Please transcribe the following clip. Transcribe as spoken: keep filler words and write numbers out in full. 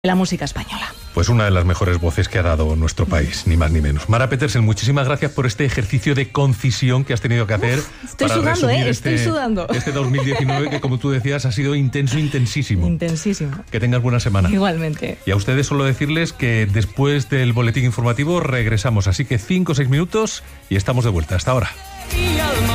la música española. Pues una de las mejores voces que ha dado nuestro país, ni más ni menos. Mara Petersen, muchísimas gracias por este ejercicio de concisión que has tenido que hacer. Uf, estoy para sudando, resumir ¿eh? Este, estoy sudando. Este dos mil diecinueve que, como tú decías, ha sido intenso, intensísimo. Intensísimo. Que tengas buena semana. Igualmente. Y a ustedes solo decirles que después del boletín informativo regresamos. Así que cinco o seis minutos y estamos de vuelta. Hasta ahora.